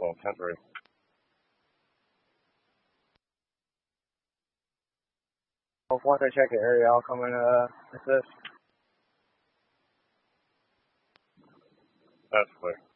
Well, 10-3. Once I check the area, I'll come and assist. That's clear.